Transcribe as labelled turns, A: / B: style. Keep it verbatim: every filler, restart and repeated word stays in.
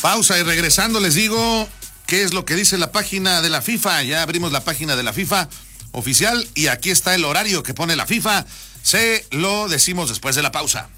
A: Pausa y regresando les digo qué es lo que dice la página de la FIFA. Ya abrimos la página de la FIFA oficial y aquí está el horario que pone la FIFA. Se lo decimos después de la pausa.